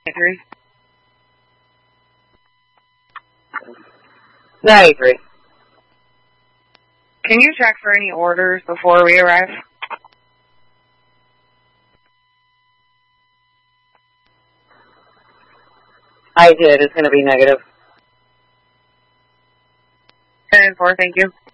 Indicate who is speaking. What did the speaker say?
Speaker 1: 93.
Speaker 2: 93.
Speaker 1: Can you check for any orders before we arrive?
Speaker 2: I did. It's going to be negative.
Speaker 1: 10-4, thank you.